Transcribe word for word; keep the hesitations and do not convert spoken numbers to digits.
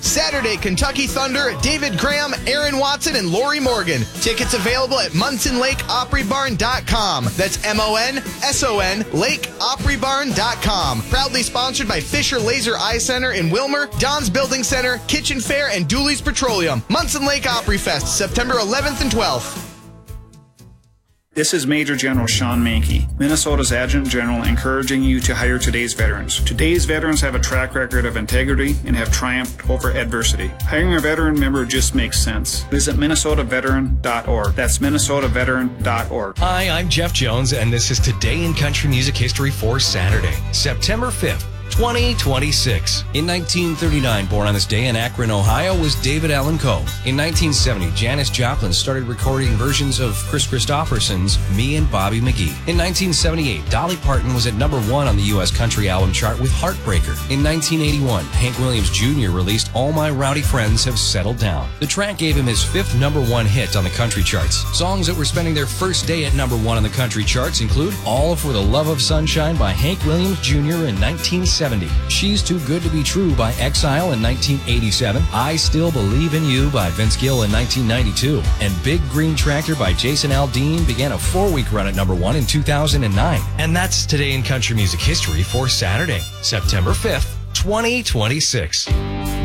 Saturday, Kentucky Thunder, David Graham, Aaron Watson, and Lori Morgan. Tickets available at Munson Lake Opry Barn dot com. That's M O N S O N, Lake Opry Barn dot com. Proudly sponsored by Fisher Laser Eye Center in Wilmer, Don's Building Center, Kitchen Fair, and Dooley's Petroleum. Munson Lake Opry Fest, September eleventh and twelfth. This is Major General Sean Mankey, Minnesota's Adjutant General, encouraging you to hire today's veterans. Today's veterans have a track record of integrity and have triumphed over adversity. Hiring a veteran member just makes sense. Visit Minnesota Veteran dot org. That's Minnesota Veteran dot org. Hi, I'm Jeff Jones, and this is Today in Country Music History for Saturday, September fifth. twenty twenty-six. In nineteen thirty-nine, born on this day in Akron, Ohio, was David Allan Coe. In nineteen seventy, Janis Joplin started recording versions of Chris Christopherson's Me and Bobby McGee. In nineteen seventy-eight, Dolly Parton was at number one on the U S country album chart with Heartbreaker. In nineteen eighty-one, Hank Williams Junior released All My Rowdy Friends Have Settled Down. The track gave him his fifth number one hit on the country charts. Songs that were spending their first day at number one on the country charts include All for the Love of Sunshine by Hank Williams Junior in nineteen seventy, She's Too Good to Be True by Exile in nineteen eighty-seven, I Still Believe in You by Vince Gill in nineteen ninety-two, and Big Green Tractor by Jason Aldean began a four-week run at number one in two thousand nine. And that's Today in Country Music History for Saturday, September fifth, twenty twenty-six.